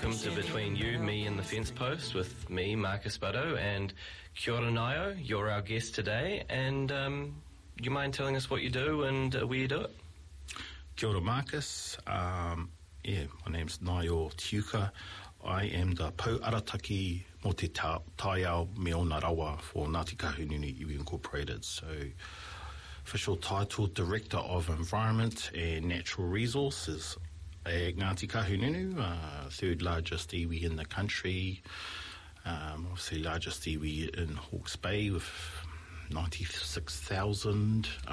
welcome to Between You, Me and the Fence Post with me, Marcus Buddo, and Kia ora Naio. You're our guest today, and you mind telling us what you do and where you do it? Kia ora, Marcus. My name's Naio Tiuka. I am the Pou Arataki mo te Taiao me ona rawa for Ngāti Kahungunu Iwi Incorporated. So, official title, Director of Environment and Natural Resources at Ngāti Kahungunu, third largest iwi in the country, obviously largest iwi in Hawke's Bay with 96,000